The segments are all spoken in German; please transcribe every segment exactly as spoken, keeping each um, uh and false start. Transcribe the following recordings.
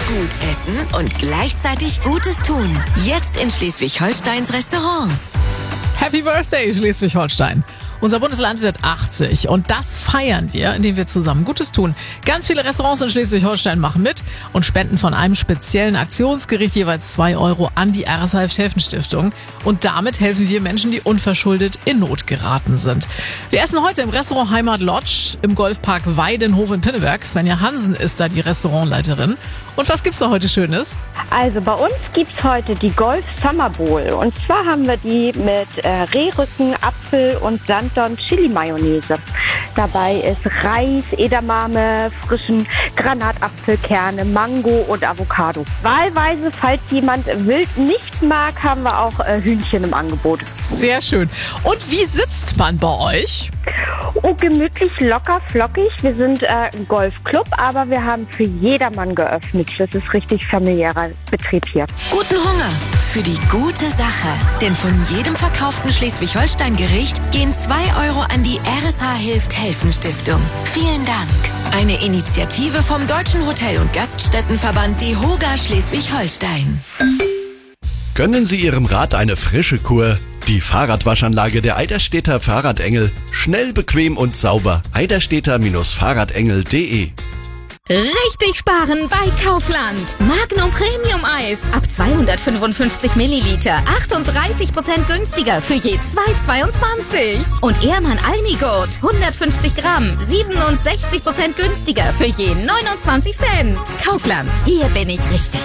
Gut essen und gleichzeitig Gutes tun. Jetzt in Schleswig-Holsteins Restaurants. Happy Birthday, Schleswig-Holstein. Unser Bundesland wird achtzig und das feiern wir, indem wir zusammen Gutes tun. Ganz viele Restaurants in Schleswig-Holstein machen mit und spenden von einem speziellen Aktionsgericht jeweils zwei Euro an die R S A Hilft-Helfen-Stiftung. Und damit helfen wir Menschen, die unverschuldet in Not geraten sind. Wir essen heute im Restaurant Heimat Lodge im Golfpark Weidenhof in Pinneberg. Svenja Hansen ist da die Restaurantleiterin. Und was gibt's da heute Schönes? Also bei uns gibt's heute die Golf Summer Bowl. Und zwar haben wir die mit äh, Rehrücken, Apfel und Sanddorn Chili Mayonnaise. Dabei ist Reis, Edamame, frischen Granatapfelkerne, Mango und Avocado. Wahlweise, falls jemand Wild nicht mag, haben wir auch äh, Hühnchen im Angebot. Sehr schön. Und wie sitzt man bei euch? Oh, gemütlich, locker, flockig. Wir sind äh, ein Golfclub, aber wir haben für jedermann geöffnet. Das ist richtig familiärer Betrieb hier. Guten Hunger für die gute Sache. Denn von jedem verkauften Schleswig-Holstein-Gericht gehen zwei Euro an die R S A Hilft-Helfen-Stiftung. Vielen Dank. Eine Initiative vom Deutschen Hotel- und Gaststättenverband DEHOGA Schleswig-Holstein. Gönnen Sie Ihrem Rad eine frische Kur. Die Fahrradwaschanlage der Eiderstedter Fahrradengel. Schnell, bequem und sauber. eiderstedter Fahrradengel punkt de. Richtig sparen bei Kaufland. Magnum Premium Eis ab zweihundertfünfundfünfzig Milliliter. achtunddreißig Prozent günstiger für je zwei Euro zweiundzwanzig. Und Ehrmann Almigurt hundertfünfzig Gramm. siebenundsechzig Prozent günstiger für je neunundzwanzig Cent. Kaufland. Hier bin ich richtig.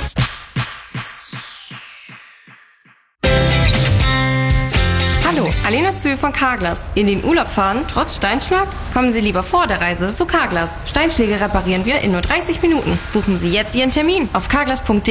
Hallo, Alena Zühl von Carglass. In den Urlaub fahren, trotz Steinschlag? Kommen Sie lieber vor der Reise zu Carglass. Steinschläge reparieren wir in nur dreißig Minuten. Buchen Sie jetzt Ihren Termin auf carglass punkt de.